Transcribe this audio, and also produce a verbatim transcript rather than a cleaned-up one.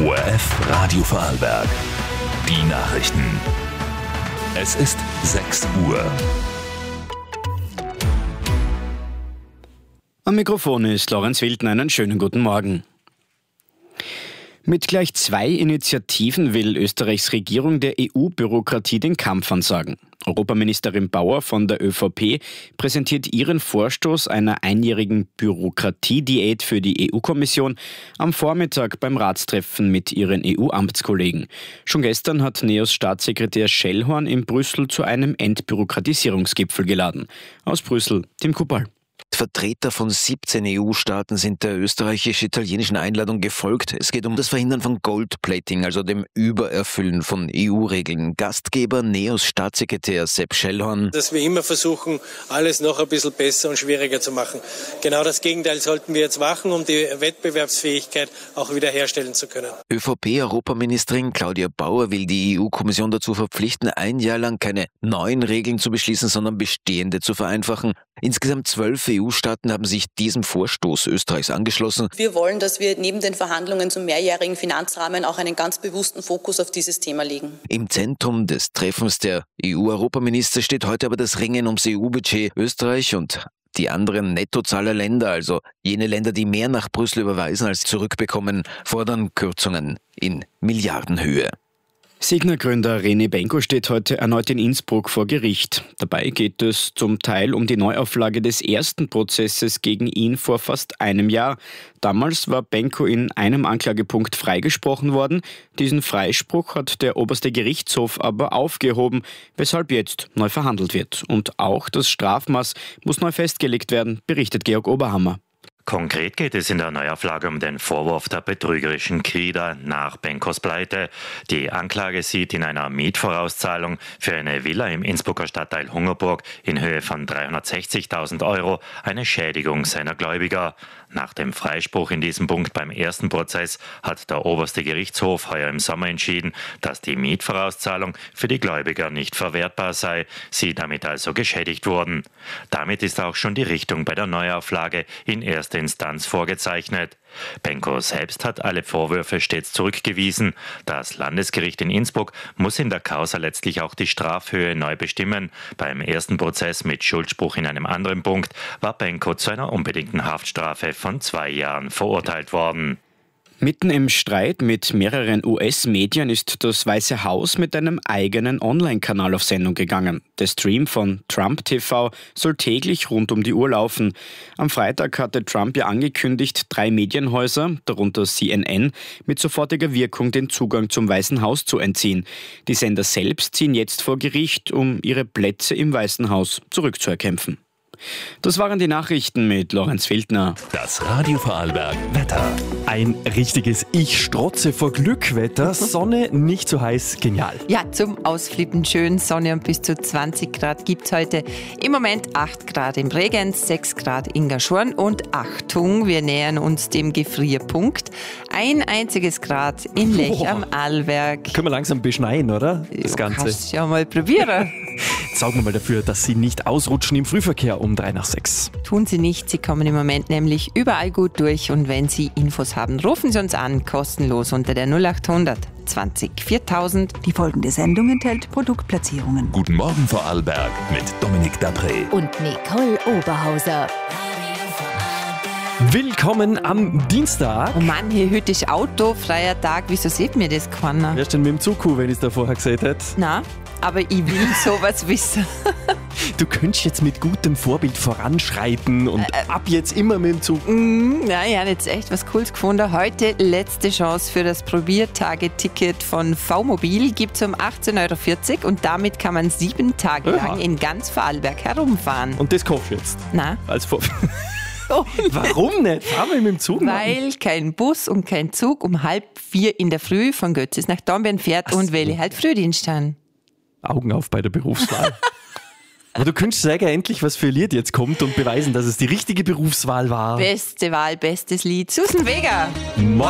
O R F Radio Vorarlberg. Die Nachrichten. Es ist sechs Uhr. Am Mikrofon ist Lorenz Wildner. Einen schönen guten Morgen. Mit gleich zwei Initiativen will Österreichs Regierung der E U-Bürokratie den Kampf ansagen. Europaministerin Bauer von der ÖVP präsentiert ihren Vorstoß einer einjährigen Bürokratiediät für die E U-Kommission am Vormittag beim Ratstreffen mit ihren E U-Amtskollegen. Schon gestern hat NEOS Staatssekretär Schellhorn in Brüssel zu einem Entbürokratisierungsgipfel geladen. Aus Brüssel, Tim Kupal. Vertreter von siebzehn E U-Staaten sind der österreichisch-italienischen Einladung gefolgt. Es geht um das Verhindern von Goldplating, also dem Übererfüllen von E U-Regeln. Gastgeber NEOS Staatssekretär Sepp Schellhorn. Dass wir immer versuchen, alles noch ein bisschen besser und schwieriger zu machen. Genau das Gegenteil sollten wir jetzt machen, um die Wettbewerbsfähigkeit auch wieder herstellen zu können. ÖVP-Europaministerin Claudia Bauer will die E U-Kommission dazu verpflichten, ein Jahr lang keine neuen Regeln zu beschließen, sondern bestehende zu vereinfachen. Insgesamt zwölf E U-Staaten haben sich diesem Vorstoß Österreichs angeschlossen. Wir wollen, dass wir neben den Verhandlungen zum mehrjährigen Finanzrahmen auch einen ganz bewussten Fokus auf dieses Thema legen. Im Zentrum des Treffens der E U-Europaminister steht heute aber das Ringen ums E U-Budget. Österreich und die anderen Nettozahlerländer, also jene Länder, die mehr nach Brüssel überweisen als zurückbekommen, fordern Kürzungen in Milliardenhöhe. Signa-Gründer René Benko steht heute erneut in Innsbruck vor Gericht. Dabei geht es zum Teil um die Neuauflage des ersten Prozesses gegen ihn vor fast einem Jahr. Damals war Benko in einem Anklagepunkt freigesprochen worden. Diesen Freispruch hat der oberste Gerichtshof aber aufgehoben, weshalb jetzt neu verhandelt wird. Und auch das Strafmaß muss neu festgelegt werden, berichtet Georg Oberhammer. Konkret geht es in der Neuauflage um den Vorwurf der betrügerischen Krieger nach Benkos Pleite. Die Anklage sieht in einer Mietvorauszahlung für eine Villa im Innsbrucker Stadtteil Hungerburg in Höhe von dreihundertsechzigtausend Euro eine Schädigung seiner Gläubiger. Nach dem Freispruch in diesem Punkt beim ersten Prozess hat der oberste Gerichtshof heuer im Sommer entschieden, dass die Mietvorauszahlung für die Gläubiger nicht verwertbar sei, sie damit also geschädigt wurden. Damit ist auch schon die Richtung bei der Neuauflage in erster Instanz vorgezeichnet. Benko selbst hat alle Vorwürfe stets zurückgewiesen. Das Landesgericht in Innsbruck muss in der Causa letztlich auch die Strafhöhe neu bestimmen. Beim ersten Prozess mit Schuldspruch in einem anderen Punkt war Benko zu einer unbedingten Haftstrafe von zwei Jahren verurteilt worden. Mitten im Streit mit mehreren U S-Medien ist das Weiße Haus mit einem eigenen Online-Kanal auf Sendung gegangen. Der Stream von Trump T V soll täglich rund um die Uhr laufen. Am Freitag hatte Trump ja angekündigt, drei Medienhäuser, darunter C N N, mit sofortiger Wirkung den Zugang zum Weißen Haus zu entziehen. Die Sender selbst ziehen jetzt vor Gericht, um ihre Plätze im Weißen Haus zurückzuerkämpfen. Das waren die Nachrichten mit Lorenz Wildner. Das Radio Vorarlberg Wetter. Ein richtiges Ich strotze vor Glückwetter. Sonne, nicht so heiß, genial. Ja, zum Ausflippen schön. Sonne und bis zu zwanzig Grad gibt's heute. Im Moment acht Grad im Bregenz, sechs Grad in Gaschorn und Achtung, wir nähern uns dem Gefrierpunkt. Ein einziges Grad in Lech Boah. am Arlberg. Können wir langsam beschneien, oder? Das Du Ganze. kannst ja mal probieren. Sorgen wir mal dafür, dass Sie nicht ausrutschen im Frühverkehr um drei nach sechs. Tun Sie nicht, Sie kommen im Moment nämlich überall gut durch und wenn Sie Infos haben, rufen Sie uns an, kostenlos unter der null acht hundert zwanzig viertausend. Die folgende Sendung enthält Produktplatzierungen. Guten Morgen Vorarlberg mit Dominik Dapré. Und Nicole Oberhauser. Willkommen am Dienstag. Oh Mann, hier heute ist autofreier Tag, wieso sieht mir das keiner? Wer ist denn mit dem Zug, wenn ich es da vorher gesehen hätte? Na, aber ich will sowas wissen. Du könntest jetzt mit gutem Vorbild voranschreiten und Äh, ab jetzt immer mit dem Zug. Mm, na, ich habe jetzt echt was Cooles gefunden. Heute letzte Chance für das Probiertageticket von V-Mobil. Gibt es um achtzehn Euro vierzig und damit kann man sieben Tage Ja. lang in ganz Vorarlberg herumfahren. Und das kaufst du jetzt Na? als Vorbild. Warum nicht? Fahren wir mit dem Zug, Mann. Weil kein Bus und kein Zug um halb vier in der Früh von Götzis nach Dornbirn fährt und weil ich halt Frühdienst habe. Augen auf bei der Berufswahl. Aber du könntest sagen, endlich was für ein Lied jetzt kommt und beweisen, dass es die richtige Berufswahl war. Beste Wahl, bestes Lied. Susan Vega.